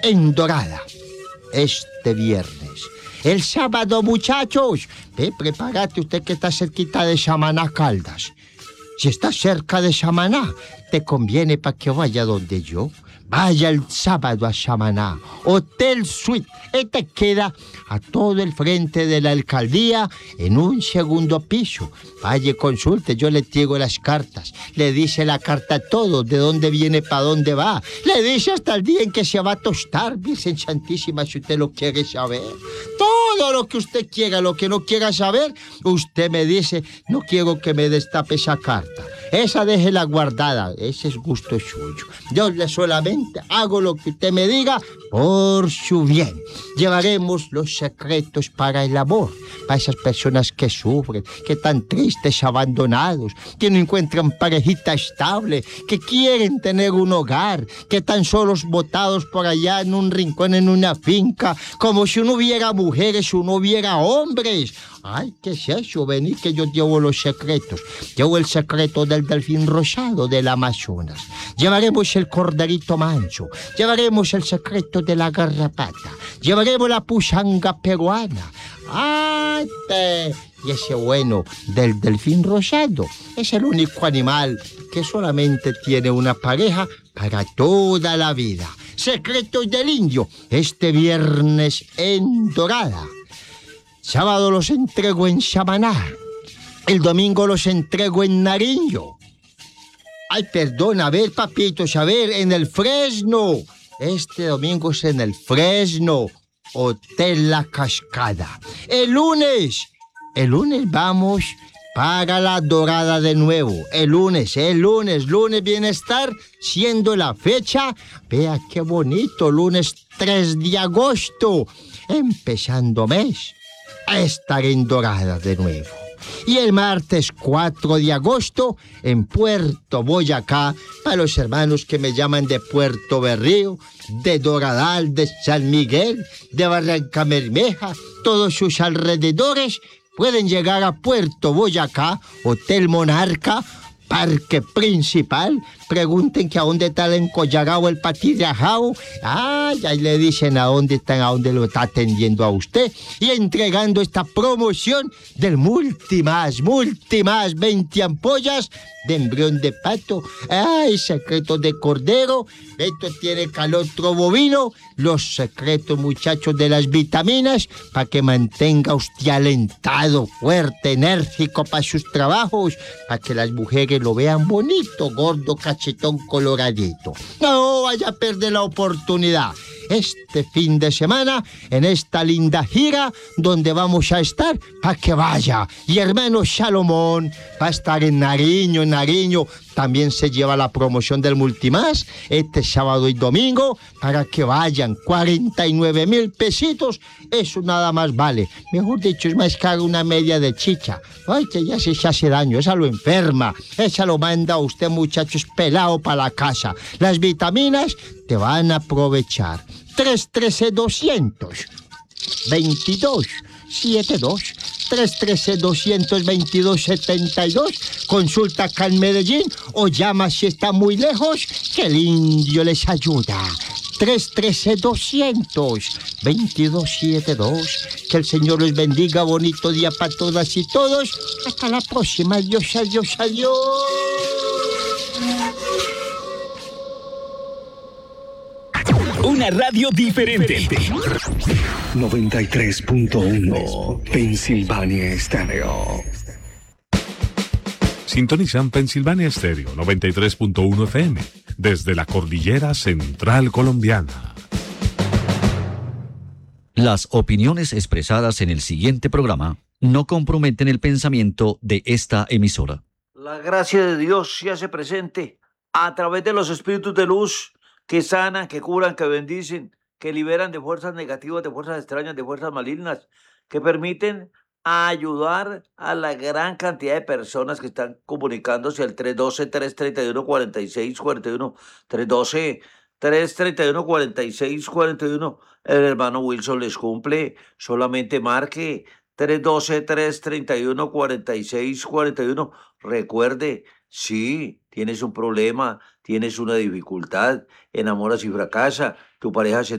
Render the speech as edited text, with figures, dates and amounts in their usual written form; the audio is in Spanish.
en Dorada este viernes. El sábado, muchachos, prepárate usted que está cerquita de Samaná, Caldas. Si estás cerca de Samaná, te conviene para que vaya donde yo. Vaya el sábado a Samaná, Hotel Suite. Este queda a todo el frente de la alcaldía en un segundo piso. Vaya, consulte, yo le traigo las cartas. Le dice la carta todo, de dónde viene, para dónde va. Le dice hasta el día en que se va a tostar, Virgen Santísima, si usted lo quiere saber. Todo lo que usted quiera, lo que no quiera saber, usted me dice, no quiero que me destape esa carta. Esa déjela guardada, ese es gusto suyo. Yo le solamente hago lo que usted me diga por su bien. Llevaremos los secretos para el amor, para esas personas que sufren, que están tristes, abandonados, que no encuentran parejita estable, que quieren tener un hogar, que están solos botados por allá en un rincón, en una finca, como si no hubiera mujeres, no hubiera hombres. Ay, ¿qué es eso? Vení que yo llevo los secretos. Llevo el secreto del delfín rosado del Amazonas. Llevaremos el corderito manso. Llevaremos el secreto de la garrapata. Llevaremos la puchanga peruana. ¡Ay! Y ese bueno del delfín rosado es el único animal que solamente tiene una pareja para toda la vida. Secretos del Indio, este viernes en Dorada. Sábado los entrego en Samaná. El domingo los entrego en Nariño. Ay, perdón, a ver, papitos, a ver, en el Fresno. Este domingo es en el Fresno, Hotel La Cascada. El lunes vamos para la Dorada de nuevo. El lunes viene a estar siendo la fecha. Vea qué bonito, lunes 3 de agosto, empezando mes. A estar en Dorada de nuevo. Y el martes 4 de agosto en Puerto Boyacá, para los hermanos que me llaman de Puerto Berrío, de Doradal, de San Miguel, de Barranca Bermeja, todos sus alrededores pueden llegar a Puerto Boyacá, Hotel Monarca, Parque Principal. Pregunten que a dónde está el encollagao, el patirajao. Ahí le dicen a dónde están, a dónde lo está atendiendo a usted. Y entregando esta promoción del Multimás, 20 ampollas de embrión de pato. Secretos de cordero. Esto tiene calostro bovino. Los secretos, muchachos, de las vitaminas, para que mantenga usted alentado, fuerte, enérgico para sus trabajos, para que las mujeres lo vean bonito, gordo, cachetón, coloradito. No vaya a perder la oportunidad. Este fin de semana, en esta linda gira, donde vamos a estar, para que vaya. Y hermano Salomón va a estar en Nariño. También se lleva la promoción del Multimás este sábado y domingo, para que vayan. 49,000 pesitos, eso nada más vale. Mejor dicho, es más caro una media de chicha. Ay, que ya se hace daño, esa lo enferma. Esa lo manda usted, muchachos, pelado para la casa. Las vitaminas te van a aprovechar. 313-200 2272 313-222-72. Consulta acá en Medellín o llama si está muy lejos, que el indio les ayuda. 313-200-2272. Que el Señor les bendiga. Bonito día para todas y todos. Hasta la próxima. Adiós, adiós, adiós. Una radio diferente. 93.1 Pensilvania Estéreo. Sintonizan Pensilvania Estéreo 93.1 FM desde la cordillera central colombiana. Las opiniones expresadas en el siguiente programa no comprometen el pensamiento de esta emisora. La gracia de Dios se hace presente a través de los espíritus de luz que sanan, que curan, que bendicen, que liberan de fuerzas negativas, de fuerzas extrañas, de fuerzas malignas, que permiten ayudar a la gran cantidad de personas que están comunicándose al 312-331-4641, 312-331-4641. El hermano Wilson les cumple, solamente marque 312-331-4641. Recuerde, si tienes un problema, tienes una dificultad, enamoras y fracasa, tu pareja se